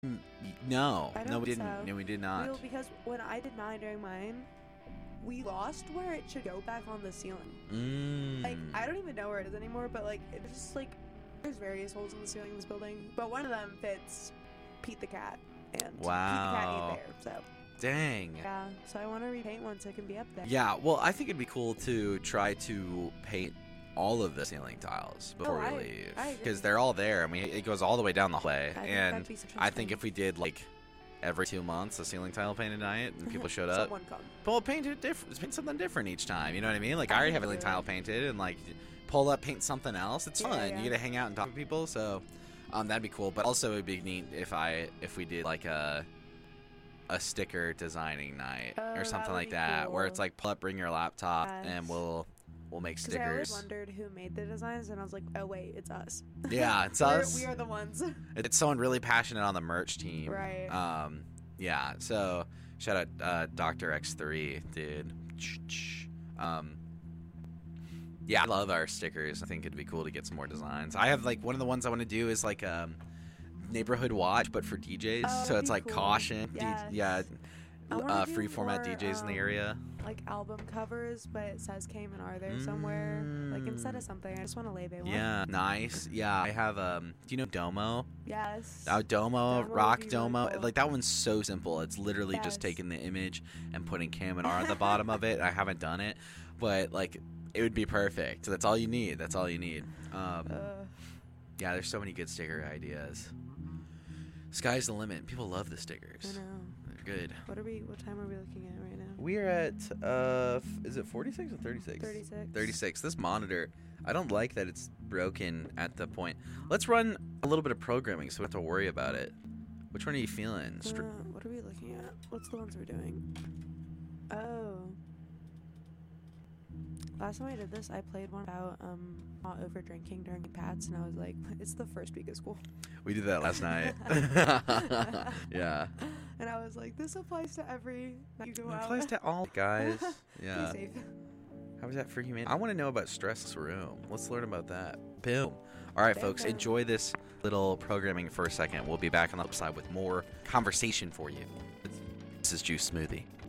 No, I no, don't we didn't. so. No, we did not. No, because when I did mine during mine, we lost where it should go back on the ceiling. Like, I don't even know where it is anymore, but like, it's just like, there's various holes in the ceiling of this building, but one of them fits Pete the Cat, and Wow. Pete the Cat ain't there, so. Dang. Yeah, so I want to repaint one so it can be up there. Yeah, well, I think it'd be cool to try to paint all of the ceiling tiles before we leave, I agree. because they're all there. I mean, it goes all the way down the hallway, I think and that'd be such a I think fun- if we did like every 2 months a ceiling tile painted night and people showed up, Someone come. but we'll paint it different, paint something different each time. You know what I mean? Like, I I already have think a you're tile right. painted, and like pull up, paint something else. It's Yeah, fun. yeah. You get to hang out and talk to people. So, that'd be cool. But also, it'd be neat if we did like a sticker designing night Oh, or that something would like be that, where cool. it's like pull up, bring your laptop, and Yes. we'll make Because I always stickers. wondered who made the designs, and I was like, oh wait, it's us. Yeah, it's We're- us. We are the ones. It's someone really passionate on the merch team. Right. Yeah. So shout out Dr. X3, dude. Yeah, I love our stickers. I think it'd be cool to get some more designs. I have like one of the ones I want to do is like neighborhood watch, but for DJs. Oh, so that'd it's be like cool. caution. Yes. Yeah. I wanna do Free format more, DJs in the area. Like album covers, but it says Cayman are there somewhere. Like instead of something, I just want a Lebe one. Yeah, nice. Yeah, I have. Do you know Domo? Yes. Domo, Domo would Rock be really Domo. cool. Like, that one's so simple. It's literally just Yes. taking the image and putting Cam and R at the bottom of it. I haven't done it, but like, it would be perfect. So that's all you need. That's all you need. Yeah, there's so many good sticker ideas. Sky's the limit. People love the stickers. I know. They're good. What time are we looking at right now? We're at is it 46 or 36? 36. 36. This monitor, I don't like that it's broken at the point. Let's run a little bit of programming so we don't have to worry about it. Which one are you feeling? What are we looking at? What's the ones we're doing? Oh. Last time I did this, I played one about not over drinking during Pats, and I was like, it's the first week of school. We did that last night. Yeah. And I was like, this applies to every night you go It out. applies to all guys. Yeah. Be safe. How is that for humanity? I want to know about Stressless Room. Let's learn about that. Boom. All right, folks, Boom. enjoy this little programming for a second. We'll be back on the upside with more conversation for you. This is Juice Smoothie.